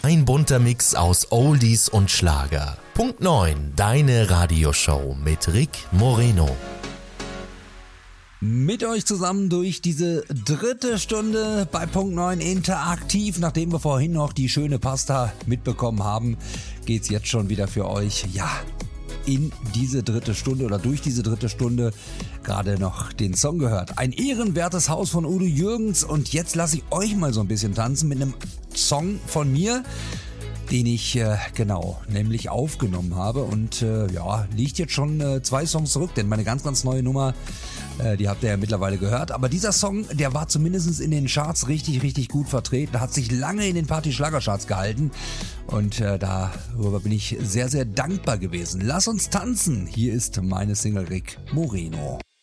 Ein bunter Mix aus Oldies und Schlager. Punkt 9, deine Radioshow mit Rick Moreno. Mit euch zusammen durch diese dritte Stunde bei Punkt 9 interaktiv. Nachdem wir vorhin noch die schöne Pasta mitbekommen haben, geht's jetzt schon wieder für euch, in diese dritte Stunde oder durch diese dritte Stunde gerade noch den Song gehört. Ein ehrenwertes Haus von Udo Jürgens und jetzt lasse ich euch mal so ein bisschen tanzen mit einem Song von mir, den ich nämlich aufgenommen habe und liegt jetzt schon 2 Songs zurück, denn meine ganz, ganz neue Nummer, die habt ihr ja mittlerweile gehört, aber dieser Song, der war zumindest in den Charts richtig, richtig gut vertreten, hat sich lange in den Party-Schlagercharts gehalten und darüber bin ich sehr, sehr dankbar gewesen. Lass uns tanzen, hier ist meine Single Rick Moreno.